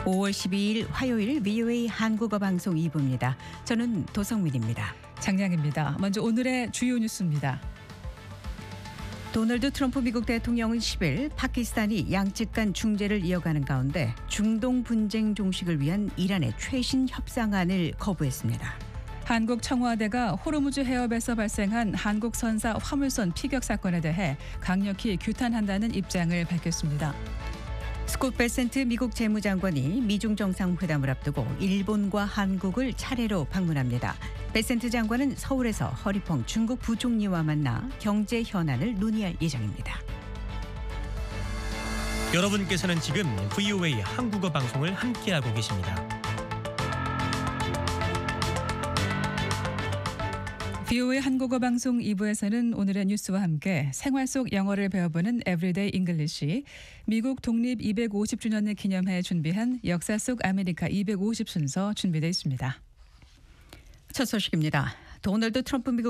5월 12일 화요일 VOA 한국어 방송 2부입니다. 저는 도성민입니다. 장량입니다. 먼저 오늘의 주요 뉴스입니다. 도널드 트럼프 미국 대통령은 10일 파키스탄이 양측 간 중재를 이어가는 가운데 중동 분쟁 종식을 위한 이란의 최신 협상안을 거부했습니다. 한국 청와대가 호르무즈 해협에서 발생한 한국 선사 화물선 피격 사건에 대해 강력히 규탄한다는 입장을 밝혔습니다. 스콧 베센트 미국 재무장관이 미중 정상회담을 앞두고 일본과 한국을 차례로 방문합니다. 베센트 장관은 서울에서 허리펑 중국 부총리와 만나 경제 현안을 논의할 예정입니다. 여러분께서는 지금 VOA 한국어 방송을 함께하고 계십니다. VOA 한국어 방송 2부에서는 오늘의 뉴스와 함께 생활 속 영어를 배워보는 Everyday English, 미국 독립 250주년을 기념해 준비한 역사 속 아메리카 250 순서 준비되어 있습니다. 첫 소식입니다. 도널드 트럼프 미국